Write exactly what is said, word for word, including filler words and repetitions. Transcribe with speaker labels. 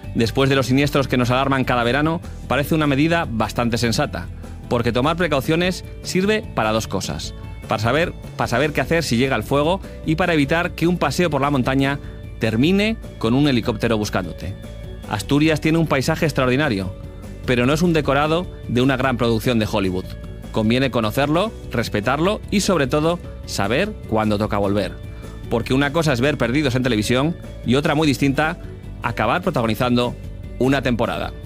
Speaker 1: Después de los siniestros que nos alarman cada verano, parece una medida bastante sensata, porque tomar precauciones sirve para dos cosas: para saber, para saber qué hacer si llega el fuego y para evitar que un paseo por la montaña termine con un helicóptero buscándote. Asturias tiene un paisaje extraordinario, pero no es un decorado de una gran producción de Hollywood. Conviene conocerlo, respetarlo y, sobre todo, saber cuándo toca volver. Porque una cosa es ver Perdidos en televisión y otra muy distinta, acabar protagonizando una temporada.